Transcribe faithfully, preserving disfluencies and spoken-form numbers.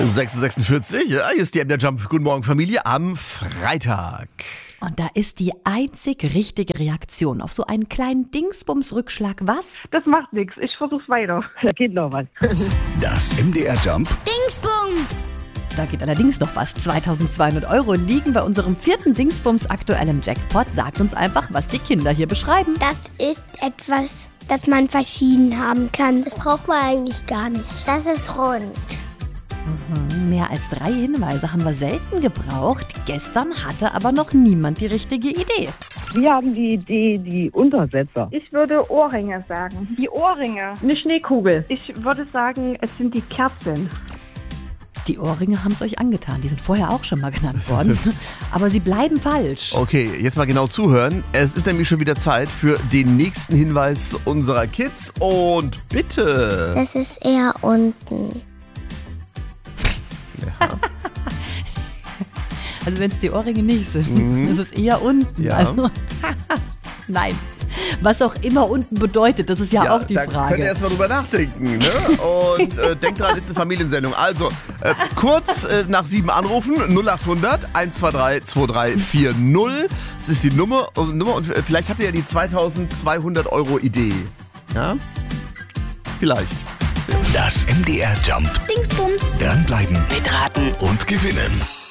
sechs Uhr sechsundvierzig, ja, hier ist die M D R Jump. Guten Morgen, Familie, am Freitag. Und da ist die einzig richtige Reaktion auf so einen kleinen Dingsbums-Rückschlag. Was? Das macht nichts. Ich versuch's weiter. Da geht noch was. Das M D R Jump Dingsbums! Da geht allerdings noch was. zweitausendzweihundert Euro liegen bei unserem vierten Dingsbums aktuellem Jackpot. Sagt uns einfach, was die Kinder hier beschreiben. Das ist etwas, das man verschieden haben kann. Das braucht man eigentlich gar nicht. Das ist rund. Mhm, mehr als drei Hinweise haben wir selten gebraucht. Gestern hatte aber noch niemand die richtige Idee. Wir haben die Idee, die Untersetzer. Ich würde Ohrringe sagen. Die Ohrringe. Eine Schneekugel. Ich würde sagen, es sind die Kerzen. Die Ohrringe haben es euch angetan. Die sind vorher auch schon mal genannt worden. Aber sie bleiben falsch. Okay, jetzt mal genau zuhören. Es ist nämlich schon wieder Zeit für den nächsten Hinweis unserer Kids. Und bitte. Das ist eher unten. Ja. Also wenn es die Ohrringe nicht sind, Mhm. das ist eher unten. Ja. Also, nein. Was auch immer unten bedeutet, das ist ja, auch die da Frage. könnt ihr erst mal drüber nachdenken. Ne? Und äh, denkt dran, ist eine Familiensendung. Also, äh, kurz äh, nach sieben anrufen, null acht hundert eins zwei drei zwei drei vier null. Das ist die Nummer, äh, Nummer und vielleicht habt ihr ja die zweitausendzweihundert Euro Idee. Ja? Vielleicht. Das M D R Jump. Dingsbums! Dranbleiben, Mitraten! und gewinnen.